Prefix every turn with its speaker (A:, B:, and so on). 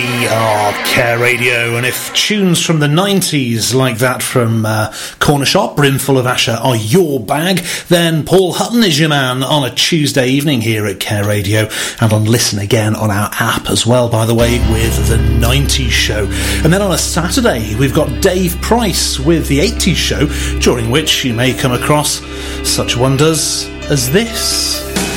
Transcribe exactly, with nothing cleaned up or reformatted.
A: Oh, Care Radio, and if tunes from the nineties like that from uh, Corner Shop, Brimful of Asher, are your bag, then Paul Hutton is your man on a Tuesday evening here at Care Radio, and on Listen Again on our app as well, by the way, with the nineties show. And then on a Saturday, we've got Dave Price with the eighties show, during which you may come across such wonders as this.